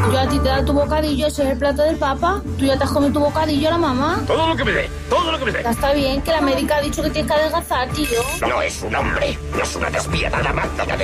Yo a ti te da tu bocadillo, ese es el plato del papa. Tú ya te has comido tu bocadillo, la mamá. Todo lo que me dé, todo lo que me dé. Ya está bien, que la médica ha dicho que tienes que adelgazar, tío. No es un hombre, no es una despiadada máquina de